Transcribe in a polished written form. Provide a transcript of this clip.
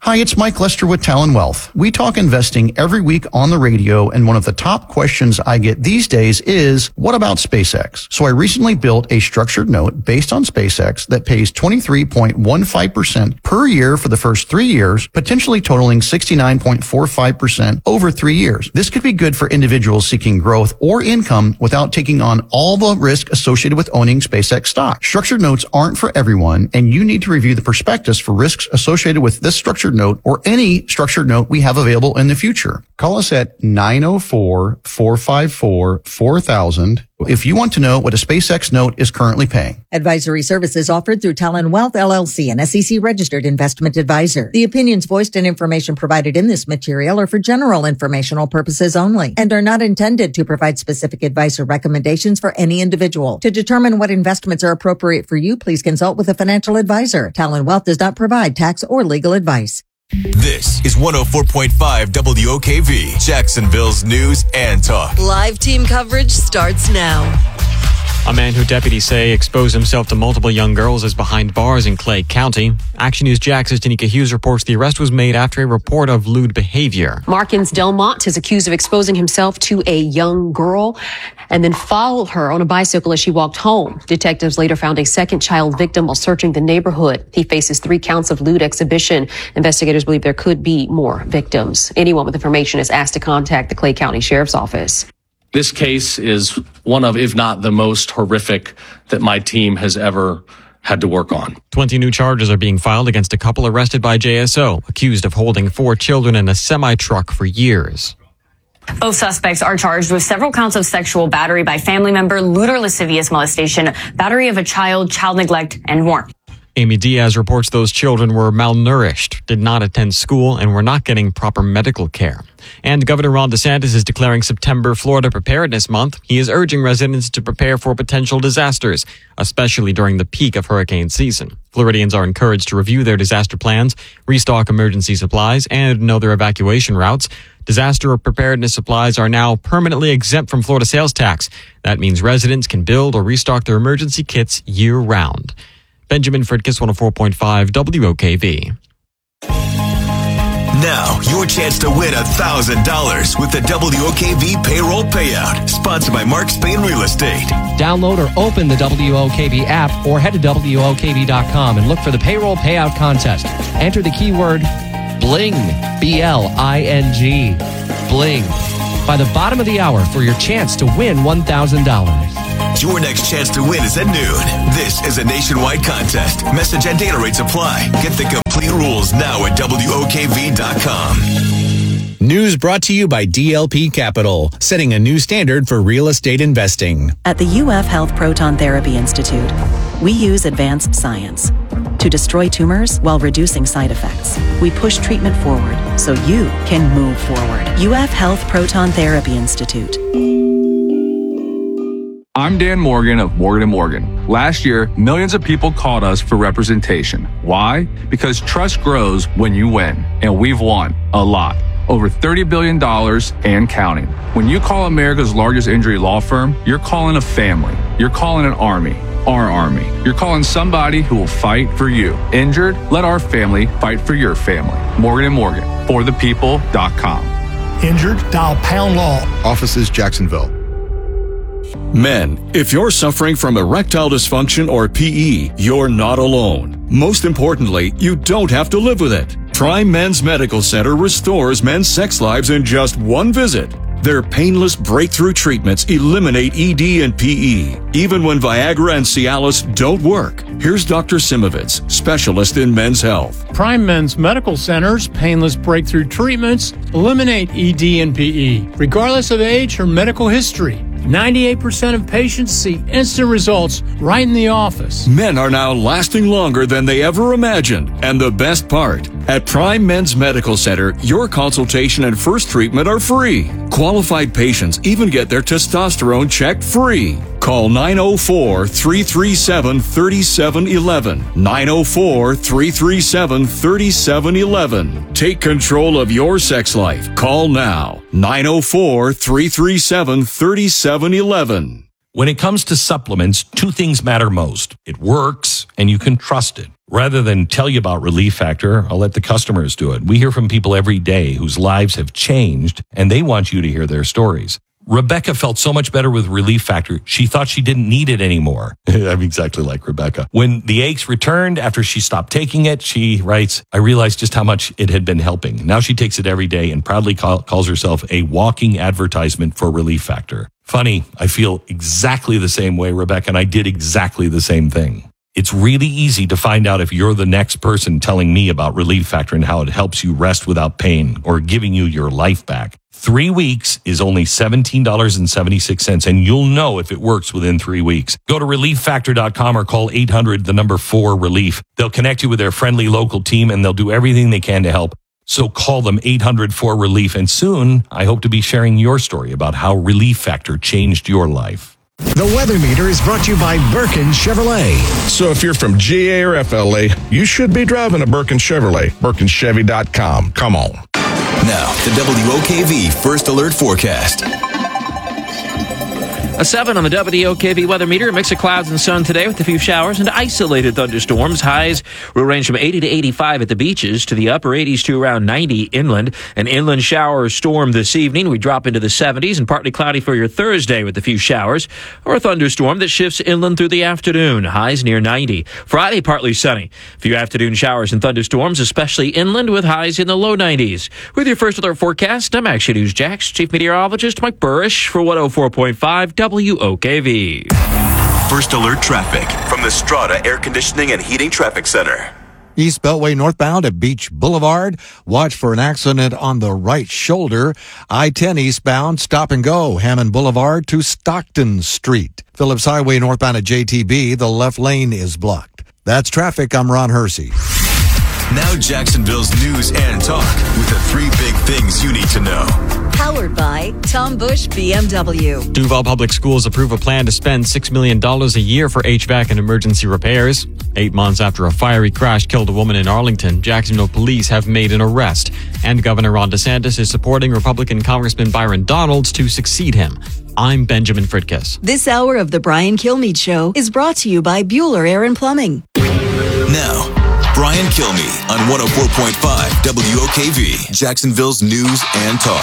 Hi, it's Mike Lester with Talon Wealth. We talk investing every week on the radio, and one of the top questions I get these days is, what about SpaceX? So I recently built a structured note based on SpaceX that pays 23.15% per year for the first 3 years, potentially totaling 69.45% over 3 years. This could be good for individuals seeking growth or income without taking on all the risk associated with owning SpaceX stock. Structured notes aren't for everyone, and you need to review the prospectus for risks associated with this structured note or any structured note we have available in the future. Call us at 904-454-4000 if you want to know what a SpaceX note is currently paying. Advisory services offered through Talon Wealth LLC, an SEC-registered investment advisor. The opinions voiced and information provided in this material are for general informational purposes only and are not intended to provide specific advice or recommendations for any individual. To determine what investments are appropriate for you, please consult with a financial advisor. Talon Wealth does not provide tax or legal advice. This is 104.5 WOKV, Jacksonville's news and talk. Live team coverage starts now. A man who deputies say exposed himself to multiple young girls is behind bars in Clay County. Action News Jax's Tanika Hughes reports the arrest was made after a report of lewd behavior. Markins Delmont is accused of exposing himself to a young girl and then followed her on a bicycle as she walked home. Detectives later found a second child victim while searching the neighborhood. He faces 3 counts of lewd exhibition. Investigators believe there could be more victims. Anyone with information is asked to contact the Clay County Sheriff's Office. This case is one of, if not the most horrific that my team has ever had to work on. 20 new charges are being filed against a couple arrested by JSO, accused of holding 4 children in a semi-truck for years. Both suspects are charged with several counts of sexual battery by family member, lewd or lascivious molestation, battery of a child, child neglect, and more. Amy Diaz reports those children were malnourished, did not attend school, and were not getting proper medical care. And Governor Ron DeSantis is declaring September Florida Preparedness Month. He is urging residents to prepare for potential disasters, especially during the peak of hurricane season. Floridians are encouraged to review their disaster plans, restock emergency supplies, and know their evacuation routes. Disaster preparedness supplies are now permanently exempt from Florida sales tax. That means residents can build or restock their emergency kits year-round. Benjamin Fridkiss, 104.5 WOKV. Now, your chance to win $1,000 with the WOKV Payroll Payout, sponsored by Mark Spain Real Estate. Download or open the WOKV app or head to WOKV.com and look for the Payroll Payout Contest. Enter the keyword BLING, B-L-I-N-G, BLING, by the bottom of the hour for your chance to win $1,000. Your next chance to win is at noon. This is a nationwide contest. Message and data rates apply. Get the complete rules now at WOKV.com. News brought to you by DLP Capital, setting a new standard for real estate investing. At the UF Health Proton Therapy Institute, we use advanced science to destroy tumors while reducing side effects. We push treatment forward so you can move forward. UF Health Proton Therapy Institute. I'm Dan Morgan of Morgan & Morgan. Last year, millions of people called us for representation. Why? Because trust grows when you win, and we've won a lot. Over $30 billion and counting. When you call America's largest injury law firm, you're calling a family. You're calling an army. Our army. You're calling somebody who will fight for you. Injured? Let our family fight for your family. Morgan & Morgan. ForThePeople.com. Injured? Dial Pound Law. Offices Jacksonville. Men, if you're suffering from erectile dysfunction or PE, you're not alone. Most importantly, you don't have to live with it. Prime Men's Medical Center restores men's sex lives in just one visit. Their painless breakthrough treatments eliminate ED and PE, even when Viagra and Cialis don't work. Here's Dr. Simovitz, specialist in men's health. Prime Men's Medical Center's painless breakthrough treatments eliminate ED and PE, regardless of age or medical history. 98% of patients see instant results right in the office. Men are now lasting longer than they ever imagined. And the best part, at Prime Men's Medical Center, your consultation and first treatment are free. Qualified patients even get their testosterone checked free. Call 904-337-3711. 904-337-3711. Take control of your sex life. Call now. 904-337-3711. When it comes to supplements, two things matter most. It works, and you can trust it. Rather than tell you about Relief Factor, I'll let the customers do it. We hear from people every day whose lives have changed, and they want you to hear their stories. Rebecca felt so much better with Relief Factor, she thought she didn't need it anymore. I'm exactly like Rebecca. When the aches returned after she stopped taking it, she writes, I realized just how much it had been helping. Now she takes it every day and proudly calls herself a walking advertisement for Relief Factor. Funny, I feel exactly the same way, Rebecca, and I did exactly the same thing. It's really easy to find out if you're the next person telling me about Relief Factor and how it helps you rest without pain or giving you your life back. 3 weeks is only $17.76, and you'll know if it works within 3 weeks. Go to ReliefFactor.com or call 800-4-RELIEF. They'll connect you with their friendly local team, and they'll do everything they can to help. So call them 800-4-RELIEF, and soon I hope to be sharing your story about how Relief Factor changed your life. The Weather Meter is brought to you by Birkin Chevrolet. So if you're from GA or FLA, you should be driving a Birkin Chevrolet. BirkinChevy.com. Come on. Now, the WOKV First Alert Forecast. A 7 on the WOKV weather meter. A mix of clouds and sun today with a few showers and isolated thunderstorms. Highs will range from 80 to 85 at the beaches to the upper 80s to around 90 inland. An inland shower storm this evening. We drop into the 70s and partly cloudy for your Thursday with a few showers. Or a thunderstorm that shifts inland through the afternoon. Highs near 90. Friday, partly sunny. A few afternoon showers and thunderstorms, especially inland with highs in the low 90s. With your First Alert forecast, I'm Action News Jax Chief Meteorologist Mike Burrish for 104.5 WOKV. First Alert traffic from the Strata Air Conditioning and Heating Traffic Center. East Beltway northbound at Beach Boulevard. Watch for an accident on the right shoulder. I-10 eastbound, stop and go. Hammond Boulevard to Stockton Street. Phillips Highway northbound at JTB. The left lane is blocked. That's traffic. I'm Ron Hersey. Now Jacksonville's news and talk with the 3 big things you need to know. Powered by Tom Bush BMW. Duval Public Schools approve a plan to spend $6 million a year for HVAC and emergency repairs. 8 months after a fiery crash killed a woman in Arlington, Jacksonville police have made an arrest. And Governor Ron DeSantis is supporting Republican Congressman Byron Donalds to succeed him. I'm Benjamin Fritkiss. This hour of the Brian Kilmeade Show is brought to you by Bueller Air and Plumbing. Now, Brian Kilmeade on 104.5 WOKV, Jacksonville's news and talk.